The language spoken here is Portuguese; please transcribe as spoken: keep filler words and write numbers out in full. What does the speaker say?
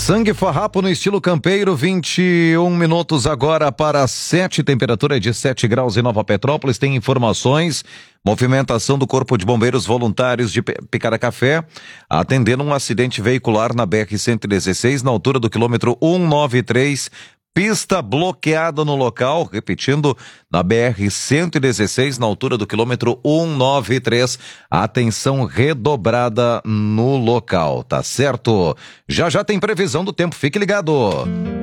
Sangue farrapo no estilo campeiro, vinte e um minutos agora para sete, temperatura de sete graus em Nova Petrópolis. Tem informações, movimentação do Corpo de Bombeiros Voluntários de Picaracafé, atendendo um acidente veicular na B R cento e dezesseis, na altura do quilômetro cento e noventa e três. Pista bloqueada no local, repetindo, na B R cento e dezesseis, na altura do quilômetro cento e noventa e três. Atenção redobrada no local, tá certo? Já já tem previsão do tempo, fique ligado.